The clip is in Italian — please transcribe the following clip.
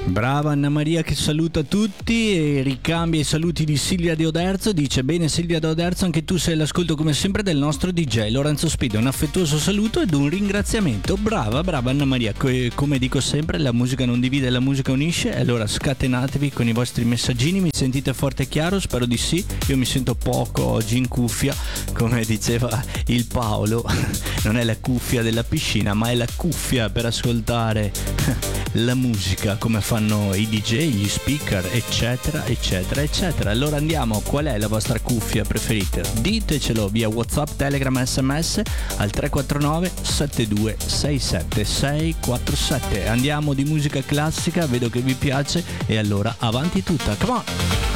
Brava Anna Maria che saluta tutti e ricambia i saluti di Silvia De Oderzo. Dice: bene Silvia De Oderzo, anche tu sei all'ascolto come sempre del nostro DJ Lorenzo Spida. Un affettuoso saluto ed un ringraziamento. Brava Anna Maria. Come dico sempre, la musica non divide, la musica unisce. Allora scatenatevi con i vostri messaggini. Mi sentite forte e chiaro? Spero di sì. Io mi sento poco oggi in cuffia, come diceva il Paolo. Non è la cuffia della piscina, ma è la cuffia per ascoltare la musica come fanno i DJ, gli speaker, eccetera eccetera eccetera. Allora andiamo, qual è la vostra cuffia preferita? Ditecelo via WhatsApp, Telegram, SMS al 349 7267 647. Andiamo di musica classica, vedo che vi piace e allora avanti tutta, come on!